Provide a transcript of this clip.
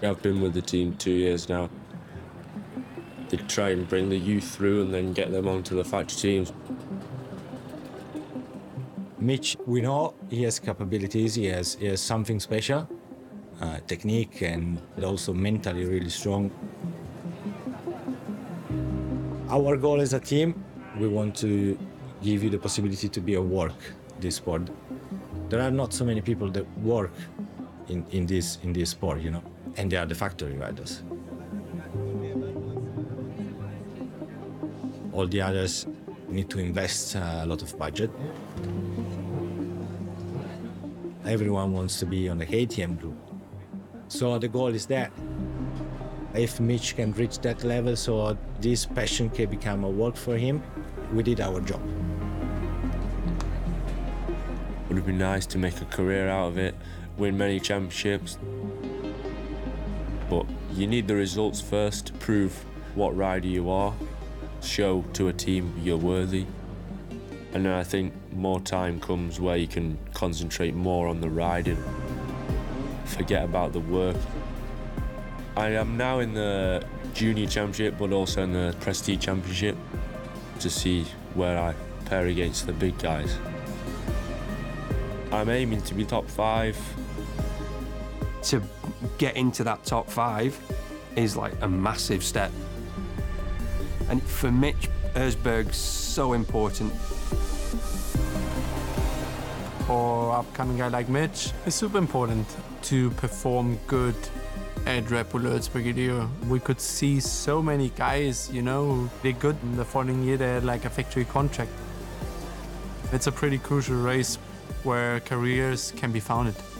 I've been with the team 2 years now. They try and bring the youth through and then get them onto the factory teams. Mitch, we know he has capabilities, he has something special, technique and also mentally really strong. Our goal as a team, we want to give you the possibility to be a work this sport. There are not so many people that work in this sport, you know, and they are the factory riders. All the others need to invest a lot of budget. Everyone wants to be on the KTM group. So the goal is that if Mitch can reach that level, so this passion can become a work for him, we did our job. It would be nice to make a career out of it, win many championships. But you need the results first to prove what rider you are, show to a team you're worthy. And then I think more time comes where you can concentrate more on the riding, forget about the work. I am now in the junior championship, but also in the Prestige championship to see where I pair against the big guys. I'm aiming to be top 5. To get into that top 5 is like a massive step. And for Mitch, Erzberg's so important. For an upcoming guy like Mitch, it's super important to perform good at Red Bull Erzberg. We could see so many guys, you know, who did good in the following year. They had like a factory contract. It's a pretty crucial race where careers can be founded.